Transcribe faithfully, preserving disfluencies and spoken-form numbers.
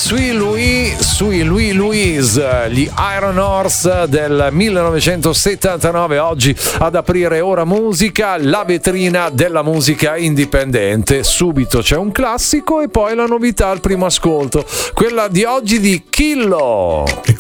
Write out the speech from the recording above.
Sui Louis, sui Louis Louise, gli Iron Horse del millenovecentosettantanove, oggi ad aprire Ora Musica, la vetrina della musica indipendente. Subito c'è un classico e poi la novità al primo ascolto, quella di oggi di Killo.